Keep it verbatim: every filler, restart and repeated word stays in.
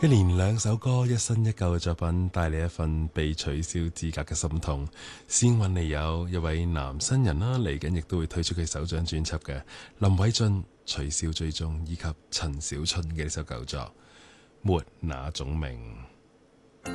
一連兩首歌，一新一舊嘅作品，帶嚟一份被取消資格嘅心痛。先揾嚟有一位男新人啦，嚟緊亦都會推出佢首張專輯嘅林偉俊取消追蹤，以及陳小春嘅呢首舊作《沒那種命》。